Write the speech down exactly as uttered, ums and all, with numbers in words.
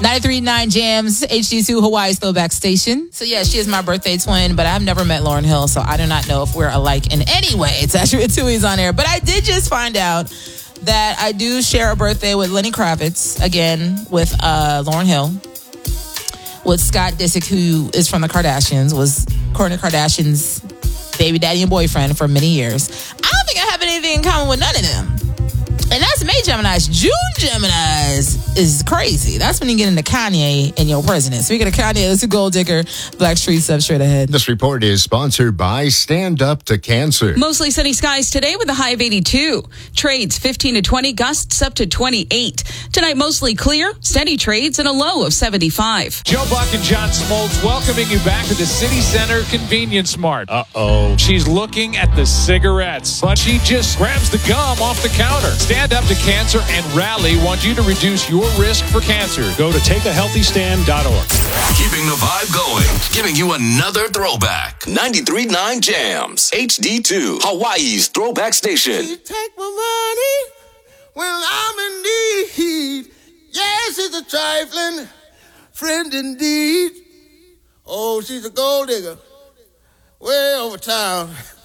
ninety-three point nine Jams, H D two Hawaii's throwback station. So yeah, she is my birthday twin, but I've never met Lauryn Hill, so I do not know if we're alike in any way. It's actually Tui's on air. But I did just find out that I do share a birthday with Lenny Kravitz, again, with uh, Lauryn Hill, with Scott Disick, who is from the Kardashians, was Kourtney Kardashian's baby daddy and boyfriend for many years. I don't think I have anything in common with none of them. And that's May Gemini's. June Gemini's is crazy. That's when you get into Kanye and your president. Speaking of Kanye, let's do Gold Digger. Black Street up straight ahead. This report is sponsored by Stand Up to Cancer. Mostly sunny skies today with a high of eighty-two. Trades fifteen to twenty, gusts up to twenty-eight. Tonight mostly clear, steady trades, and a low of seventy-five. Joe Buck and John Smoltz welcoming you back to the City Center Convenience Mart. Uh-oh. She's looking at the cigarettes, but she just grabs the gum off the counter. Stand Up to Cancer and Rally want you to reduce your risk for cancer. Go to take a healthy stand dot org. Keeping the vibe going, giving you another throwback. ninety-three point nine Jams, H D two, Hawaii's throwback station. You take my money when I'm in need. Yes, it's a trifling friend indeed. Oh, she's a gold digger way over town.